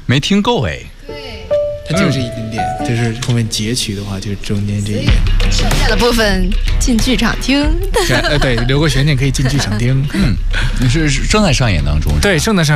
没听够哎。 对， 它就是一点点，就是后面截取的话，就是中间这一点。 剩下的部分进剧场听。 对，留个悬念可以进剧场听。 你是正在上演当中。 对，正在上。